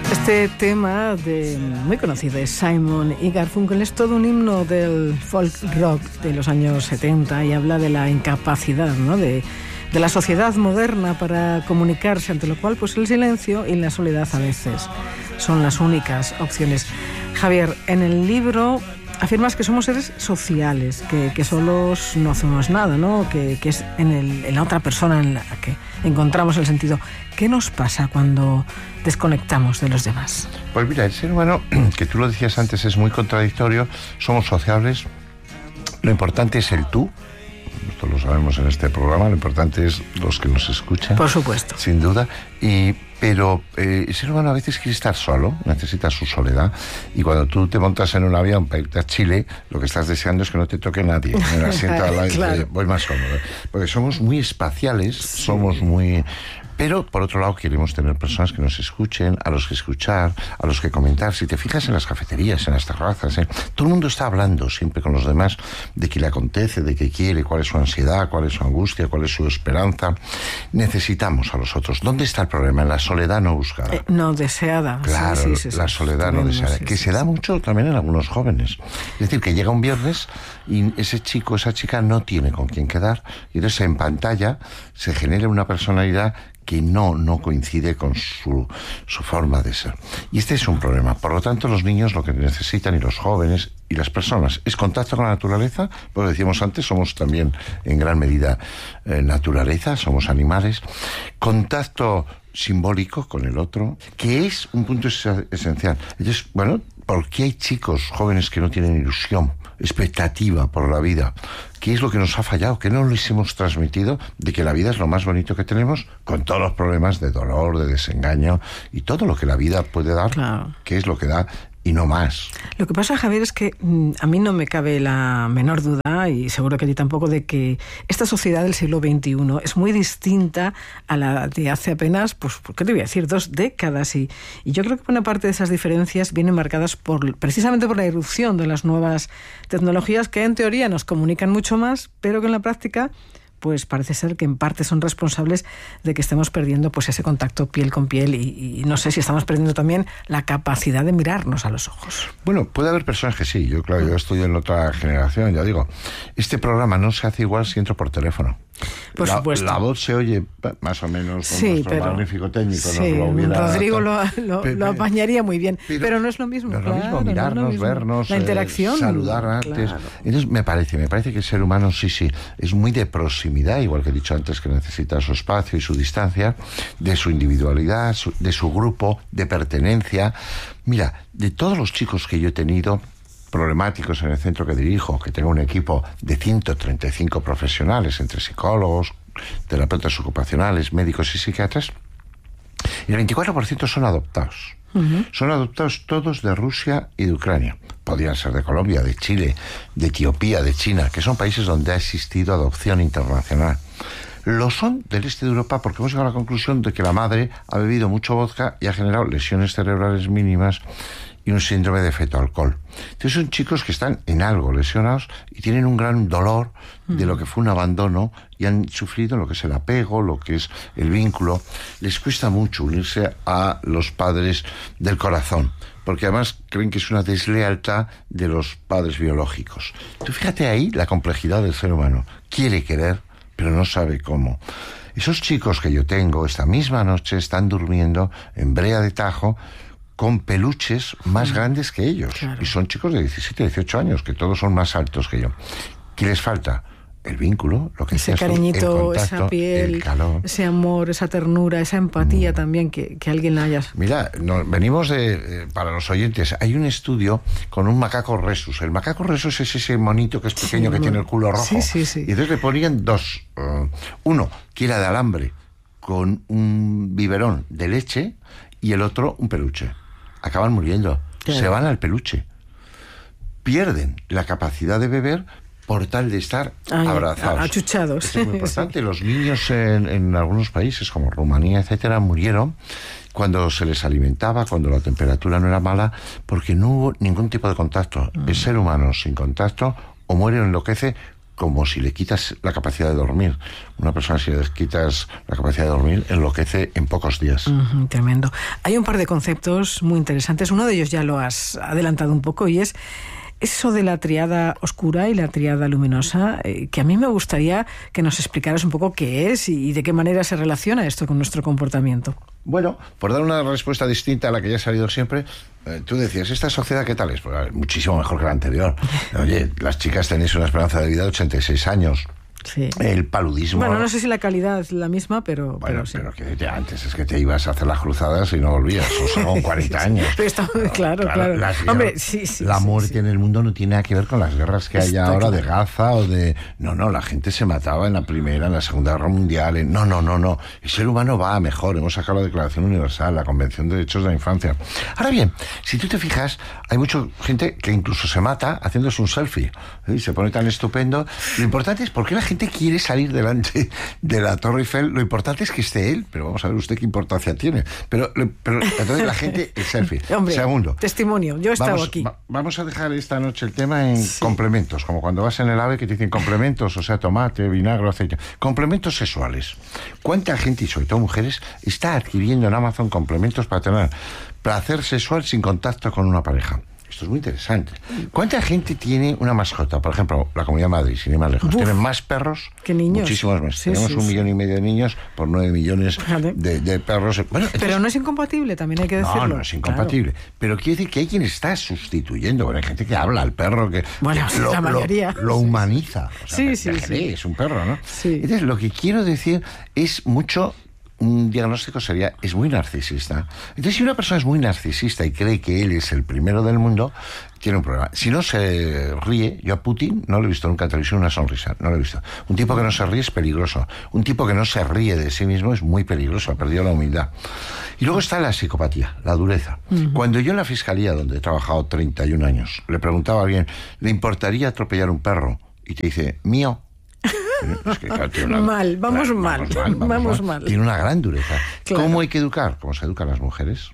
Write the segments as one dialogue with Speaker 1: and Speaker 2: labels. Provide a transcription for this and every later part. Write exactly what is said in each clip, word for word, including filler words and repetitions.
Speaker 1: Este tema de, muy conocido de Simon y Garfunkel es todo un himno del folk rock de los años setenta y habla de la incapacidad, ¿no?, de, de la sociedad moderna para comunicarse, ante lo cual pues el silencio y la soledad a veces son las únicas opciones. Javier, en el libro afirmas que somos seres sociales, que, que solos no hacemos nada, ¿no?, que, que es en, el, en la otra persona en la que encontramos el sentido. ¿Qué nos pasa cuando desconectamos de los demás?
Speaker 2: Pues mira, el ser humano, que tú lo decías antes, es muy contradictorio. Somos sociables. Lo importante es el tú. Esto lo sabemos en este programa. Lo importante es los que nos escuchan.
Speaker 1: Por supuesto.
Speaker 2: Sin duda. Y, pero eh, el ser humano a veces quiere estar solo, necesita su soledad. Y cuando tú te montas en un avión para irte a Chile, lo que estás deseando es que no te toque nadie. En el asiento al lado, claro. Voy más cómodo. Porque somos muy espaciales, sí. somos muy... Pero, por otro lado, queremos tener personas que nos escuchen, a los que escuchar, a los que comentar. Si te fijas en las cafeterías, en las terrazas, ¿eh? todo el mundo está hablando siempre con los demás de qué le acontece, de qué quiere, cuál es su ansiedad, cuál es su angustia, cuál es su esperanza. Necesitamos a los otros. ¿Dónde está el problema? En la soledad no buscada.
Speaker 1: Eh, no deseada.
Speaker 2: Claro, sí, sí, sí, la soledad no deseada. Sí, que sí, se da mucho también en algunos jóvenes. Es decir, que llega un viernes y ese chico, esa chica no tiene con quién quedar. Y entonces en pantalla se genera una personalidad que no, no coincide con su, su forma de ser. Y este es un problema. Por lo tanto, los niños lo que necesitan, y los jóvenes, y las personas, es contacto con la naturaleza, porque decíamos antes, somos también en gran medida eh, naturaleza, somos animales. Contacto simbólico con el otro, que es un punto es- esencial. Entonces, bueno, ¿por qué hay chicos jóvenes que no tienen ilusión, expectativa por la vida? ¿Qué es lo que nos ha fallado? ¿Qué no les hemos transmitido de que la vida es lo más bonito que tenemos, con todos los problemas de dolor, de desengaño y todo lo que la vida puede dar,
Speaker 1: claro.
Speaker 2: que es lo que da y no más?
Speaker 1: Lo que pasa, Javier, es que mmm, a mí no me cabe la menor duda, y seguro que a ti tampoco, de que esta sociedad del siglo veintiuno es muy distinta a la de hace apenas, pues, ¿qué te voy a decir?, dos décadas. Y, y yo creo que buena parte de esas diferencias vienen marcadas por, precisamente por la irrupción de las nuevas tecnologías, que en teoría nos comunican mucho más, pero que en la práctica pues parece ser que en parte son responsables de que estemos perdiendo pues ese contacto piel con piel y, y no sé si estamos perdiendo también la capacidad de mirarnos a los ojos.
Speaker 2: Bueno, puede haber personas que sí. Yo, claro, yo estoy en otra generación, ya digo. Este programa no se hace igual si entro por teléfono.
Speaker 1: Por
Speaker 2: la,
Speaker 1: supuesto.
Speaker 2: La voz se oye más o menos con
Speaker 1: sí,
Speaker 2: nuestro
Speaker 1: pero,
Speaker 2: magnífico técnico.
Speaker 1: Sí,
Speaker 2: nos lo hubiera
Speaker 1: Rodrigo lo, lo,
Speaker 2: pero,
Speaker 1: lo apañaría muy bien, pero,
Speaker 2: pero
Speaker 1: no es lo mismo.
Speaker 2: No es
Speaker 1: claro,
Speaker 2: lo mismo mirarnos,
Speaker 1: no es lo mismo.
Speaker 2: vernos,
Speaker 1: la interacción.
Speaker 2: Eh, saludar antes.
Speaker 1: Claro.
Speaker 2: Entonces, me parece, me parece que el ser humano sí, sí, es muy de proximidad, igual que he dicho antes, que necesita su espacio y su distancia, de su individualidad, su, de su grupo, de pertenencia. Mira, de todos los chicos que yo he tenido problemáticos en el centro que dirijo, que tengo un equipo de ciento treinta y cinco profesionales, entre psicólogos, terapeutas ocupacionales, médicos y psiquiatras, el veinticuatro por ciento son adoptados. Uh-huh. Son adoptados todos de Rusia y de Ucrania. Podrían ser de Colombia, de Chile, de Etiopía, de China, que son países donde ha existido adopción internacional. Lo son del este de Europa porque hemos llegado a la conclusión de que la madre ha bebido mucho vodka y ha generado lesiones cerebrales mínimas y un síndrome de feto-alcohol. Entonces son chicos que están en algo lesionados y tienen un gran dolor de lo que fue un abandono y han sufrido lo que es el apego, lo que es el vínculo. Les cuesta mucho unirse a los padres del corazón, porque además creen que es una deslealtad de los padres biológicos. Tú fíjate ahí la complejidad del ser humano. Quiere querer, pero no sabe cómo. Esos chicos que yo tengo esta misma noche están durmiendo en Brea de Tajo con peluches más grandes que ellos. Claro. Y son chicos de diecisiete, dieciocho años, que todos son más altos que yo. ¿Qué les falta? El vínculo, lo que
Speaker 1: ese cariñito, tú, el contacto, esa piel,
Speaker 2: el calor,
Speaker 1: ese amor, esa ternura, esa empatía mm. también, que, que alguien la haya.
Speaker 2: Mira, no, venimos de, eh, para los oyentes, hay un estudio con un macaco rhesus. El macaco rhesus es ese monito que es pequeño, sí, que no, tiene el culo rojo.
Speaker 1: Sí, sí, sí.
Speaker 2: Y entonces le ponían dos. Uh, uno, que era de alambre, con un biberón de leche, y el otro, un peluche. Acaban muriendo. Claro. Se van al peluche. Pierden la capacidad de beber por tal de estar Ay, abrazados.
Speaker 1: Achuchados.
Speaker 2: Esto es muy importante. Sí. Los niños en, en algunos países, como Rumanía, etcétera, murieron cuando se les alimentaba, cuando la temperatura no era mala, porque no hubo ningún tipo de contacto. Mm. El ser humano sin contacto o muere o enloquece como si le quitas la capacidad de dormir. Una persona, si le quitas la capacidad de dormir, enloquece en pocos días.
Speaker 1: Uh-huh, tremendo. Hay un par de conceptos muy interesantes. Uno de ellos ya lo has adelantado un poco y es eso de la triada oscura y la triada luminosa, eh, que a mí me gustaría que nos explicaras un poco qué es y, y de qué manera se relaciona esto con nuestro comportamiento.
Speaker 2: Bueno, por dar una respuesta distinta a la que ya ha salido siempre, eh, tú decías, ¿esta sociedad qué tal es? Pues, a ver, muchísimo mejor que la anterior. Oye, las chicas tenéis una esperanza de vida de ochenta y seis años.
Speaker 1: Sí.
Speaker 2: El paludismo...
Speaker 1: Bueno, no sé si la calidad es la misma, pero...
Speaker 2: Bueno,
Speaker 1: pero, sí.
Speaker 2: pero que ya antes es que te ibas a hacer las cruzadas y no volvías, o sea, con cuarenta años.
Speaker 1: Pero está, claro, claro.
Speaker 2: claro.
Speaker 1: Hombre, sí, sí.
Speaker 2: La
Speaker 1: sí,
Speaker 2: muerte sí. en el mundo no tiene nada que ver con las guerras que hay
Speaker 1: está
Speaker 2: ahora
Speaker 1: claro.
Speaker 2: de Gaza o de... No, no, la gente se mataba en la Primera, en la Segunda Guerra Mundial. En... No, no, no, no. El ser humano va a mejor. Hemos sacado la Declaración Universal, la Convención de Derechos de la Infancia. Ahora bien, si tú te fijas, hay mucha gente que incluso se mata haciéndose un selfie. ¿Sí? Se pone tan estupendo. Lo importante es por qué la gente quiere salir delante de la Torre Eiffel. Lo importante es que esté él, pero vamos a ver usted qué importancia tiene. Pero, pero entonces la gente, el selfie.
Speaker 1: Hombre,
Speaker 2: segundo.
Speaker 1: Testimonio, yo he estado
Speaker 2: vamos,
Speaker 1: aquí.
Speaker 2: Va, vamos a dejar esta noche el tema en
Speaker 1: sí.
Speaker 2: complementos, como cuando vas en el AVE que te dicen complementos, o sea, tomate, vinagre, aceite. Complementos sexuales. ¿Cuánta gente, y sobre todo mujeres, está adquiriendo en Amazon complementos para tener placer sexual sin contacto con una pareja? Esto es muy interesante. ¿Cuánta gente tiene una mascota? Por ejemplo, la Comunidad de Madrid, sin ir más lejos.
Speaker 1: Uf,
Speaker 2: tienen más perros
Speaker 1: que niños.
Speaker 2: Muchísimos más.
Speaker 1: Sí,
Speaker 2: Tenemos
Speaker 1: sí,
Speaker 2: un
Speaker 1: sí.
Speaker 2: millón y medio de niños por nueve millones de, de perros. Bueno, entonces,
Speaker 1: pero no es incompatible, también hay que decirlo.
Speaker 2: No, no es incompatible. Claro. Pero quiere decir que hay quien está sustituyendo. Bueno, hay gente que habla al perro, que,
Speaker 1: bueno,
Speaker 2: que lo,
Speaker 1: la mayoría.
Speaker 2: lo, lo humaniza. O sea,
Speaker 1: sí, sí,
Speaker 2: déjale,
Speaker 1: sí.
Speaker 2: Es un perro, ¿no?
Speaker 1: Sí.
Speaker 2: Entonces, lo que quiero decir es mucho... Un diagnóstico sería, es muy narcisista. Entonces, si una persona es muy narcisista y cree que él es el primero del mundo, tiene un problema. Si no se ríe, yo a Putin no lo he visto nunca en televisión una sonrisa, no lo he visto. Un tipo que no se ríe es peligroso. Un tipo que no se ríe de sí mismo es muy peligroso, ha perdido la humildad. Y luego está la psicopatía, la dureza. Uh-huh. Cuando yo en la fiscalía, donde he trabajado treinta y un años, le preguntaba a alguien, ¿le importaría atropellar un perro? Y te dice, mío. Es que, claro, una,
Speaker 1: mal, vamos,
Speaker 2: claro,
Speaker 1: mal,
Speaker 2: vamos mal, vamos,
Speaker 1: vamos
Speaker 2: mal.
Speaker 1: mal.
Speaker 2: Tiene una gran dureza.
Speaker 1: Claro.
Speaker 2: ¿Cómo hay que educar? ¿Cómo se educan las mujeres?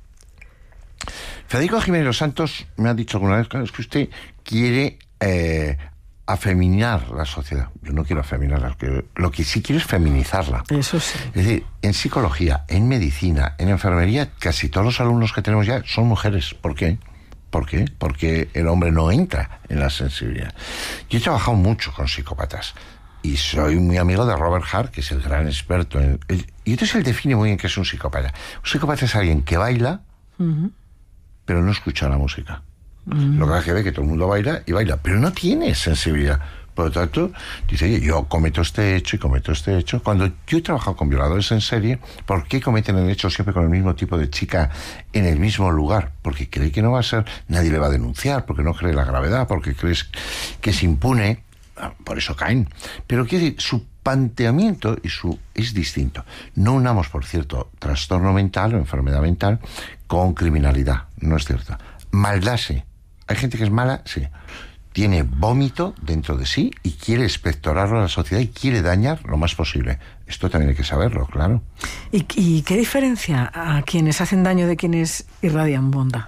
Speaker 2: Federico Jiménez Los Santos me ha dicho alguna vez, claro, es que usted quiere eh, afeminar la sociedad. Yo no quiero afeminarla, lo que sí quiero es feminizarla.
Speaker 1: Eso sí.
Speaker 2: Es decir, en psicología, en medicina, en enfermería, casi todos los alumnos que tenemos ya son mujeres. ¿Por qué? ¿Por qué? Porque el hombre no entra en la sensibilidad. Yo he trabajado mucho con psicópatas y soy muy amigo de Robert Hart, que es el gran experto en... El, y entonces él define muy bien qué es un psicópata. Un psicópata es alguien que baila, uh-huh. pero no escucha la música. Uh-huh. Lo que pasa es que ve que todo el mundo baila y baila, pero no tiene sensibilidad. Por lo tanto, dice, oye, yo cometo este hecho y cometo este hecho. Cuando yo he trabajado con violadores en serie, ¿por qué cometen el hecho siempre con el mismo tipo de chica en el mismo lugar? Porque cree que no va a ser, nadie le va a denunciar, porque no cree la gravedad, porque crees que es impune, por eso caen. Pero quiere decir, su planteamiento y su, es distinto. No unamos, por cierto, trastorno mental o enfermedad mental con criminalidad, no es cierto. Maldad, sí. Hay gente que es mala, sí. Tiene vómito dentro de sí y quiere expectorarlo a la sociedad y quiere dañar lo más posible. Esto también hay que saberlo, claro.
Speaker 1: ¿Y, y qué diferencia a quienes hacen daño de quienes irradian bondad?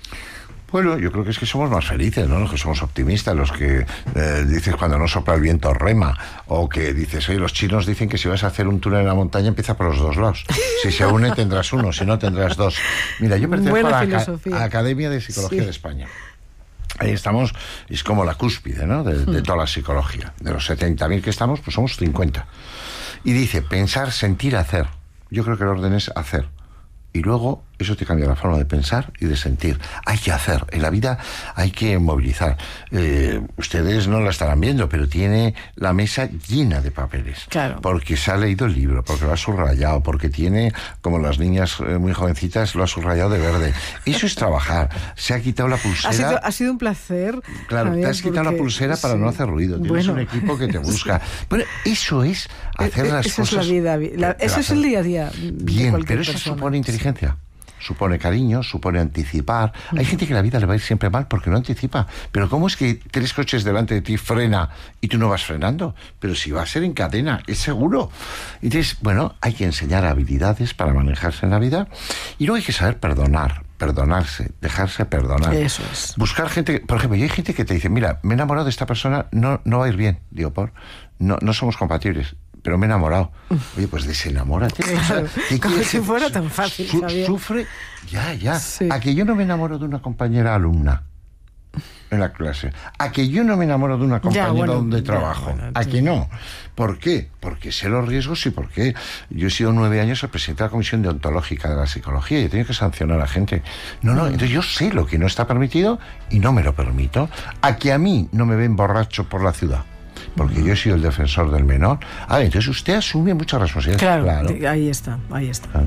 Speaker 2: Bueno, yo creo que es que somos más felices, ¿no? Los que somos optimistas, los que eh, dices cuando no sopla el viento rema, o que dices, oye, los chinos dicen que si vas a hacer un túnel en la montaña empieza por los dos lados. Si se une tendrás uno, si no tendrás dos. Mira, yo pertenezco a la, a la Academia de Psicología sí. de España. Ahí estamos, es como la cúspide, ¿no? De, de toda la psicología. De los setenta mil que estamos, pues somos cincuenta. Y dice, pensar, sentir, hacer. Yo creo que el orden es hacer. Y luego eso te cambia la forma de pensar y de sentir. Hay que hacer. En la vida hay que movilizar. Eh, ustedes no la estarán viendo, pero tiene la mesa llena de papeles.
Speaker 1: Claro.
Speaker 2: Porque se ha leído el libro, porque lo ha subrayado, porque tiene, como las niñas eh, muy jovencitas, lo ha subrayado de verde. Eso es trabajar. Se ha quitado la pulsera.
Speaker 1: Ha sido, ha sido un placer.
Speaker 2: Claro,
Speaker 1: Javier,
Speaker 2: te has quitado
Speaker 1: porque,
Speaker 2: la pulsera para
Speaker 1: sí.
Speaker 2: no hacer ruido. Tienes
Speaker 1: bueno.
Speaker 2: un equipo que te busca. Bueno, eso es hacer
Speaker 1: e-
Speaker 2: las
Speaker 1: esa
Speaker 2: cosas.
Speaker 1: Es la vida. La, eso es el día a día.
Speaker 2: Bien, pero eso
Speaker 1: persona.
Speaker 2: supone inteligencia. Supone cariño, supone anticipar. Mm. Hay gente que la vida le va a ir siempre mal porque no anticipa. Pero ¿cómo es que tres coches delante de ti frena y tú no vas frenando? Pero si va a ser en cadena, es seguro. Entonces, bueno, hay que enseñar habilidades para manejarse en la vida y luego hay que saber perdonar. perdonarse, dejarse perdonar.
Speaker 1: Eso es.
Speaker 2: Buscar gente, por ejemplo, y hay gente que te dice, mira, me he enamorado de esta persona, no, no va a ir bien. Digo, por, no, no somos compatibles, pero me he enamorado. Oye, pues desenamórate.
Speaker 1: Claro,
Speaker 2: o sea,
Speaker 1: como si fuera tan fácil,
Speaker 2: su,
Speaker 1: Javier.
Speaker 2: Sufre, ya, ya.
Speaker 1: Sí.
Speaker 2: A que yo no me enamoro de una compañera alumna en la clase, a que yo no me enamoro de una compañera
Speaker 1: ya, bueno,
Speaker 2: donde
Speaker 1: ya,
Speaker 2: trabajo,
Speaker 1: bueno,
Speaker 2: a
Speaker 1: sí.
Speaker 2: que no. ¿Por qué? Porque sé los riesgos y porque yo he sido nueve años el presidente de la Comisión Deontológica de la Psicología y he tenido que sancionar a gente. No, no, entonces yo sé lo que no está permitido y no me lo permito. A que a mí no me ven borracho por la ciudad, porque yo he sido el defensor del menor. Ah, entonces usted asume mucha responsabilidad.
Speaker 1: Claro,
Speaker 2: claro.
Speaker 1: ahí está, ahí está.
Speaker 2: Ah.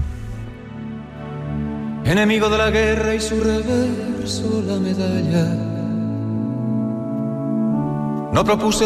Speaker 3: Enemigo de la guerra y su reverso la medalla. No propuse